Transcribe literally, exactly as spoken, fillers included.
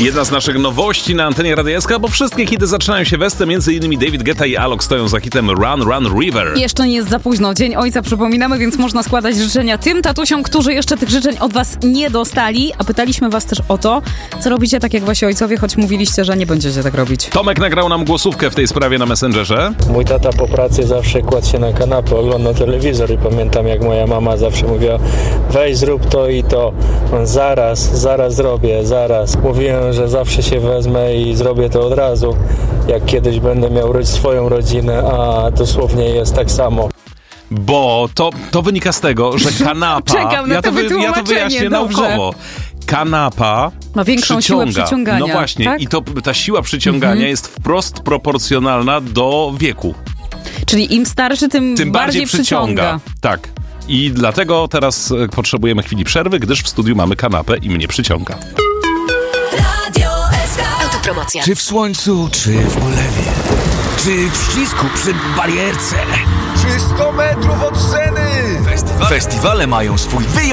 Jedna z naszych nowości na antenie Radia S K, bo wszystkie hity zaczynają się westem, między innymi David Guetta i Alok stoją za hitem Run, Run, River. Jeszcze nie jest za późno, Dzień Ojca przypominamy, więc można składać życzenia tym tatusiom, którzy jeszcze tych życzeń od was nie dostali, a pytaliśmy was też o to, co robicie tak jak wasi ojcowie, choć mówiliście, że nie będziecie tak robić. Tomek nagrał nam głosówkę w tej sprawie na Messengerze. Mój tata po pracy zawsze kładł się na kanapę, oglądał telewizor i pamiętam, jak moja mama zawsze mówiła: weź zrób to i to. On, zaraz, zaraz zrobię, zaraz. Mówiłem, że zawsze się wezmę i zrobię to od razu, jak kiedyś będę miał swoją rodzinę, a dosłownie jest tak samo. Bo to, to wynika z tego, że kanapa... Czekam na ja, to to wy, ja to wyjaśnię dobrze. naukowo. Kanapa ma większą przyciąga. siłę przyciągania. No właśnie, tak? i to, ta siła przyciągania mhm. jest wprost proporcjonalna do wieku. Czyli im starszy, tym, tym bardziej, bardziej przyciąga. przyciąga. Tak. I dlatego teraz potrzebujemy chwili przerwy, gdyż w studiu mamy kanapę i mnie przyciąga. Autopromocja. Czy w słońcu, czy w ulewie, czy w ścisku przy barierce, czy sto metrów od sceny. Festiwale mają swój wyjątek.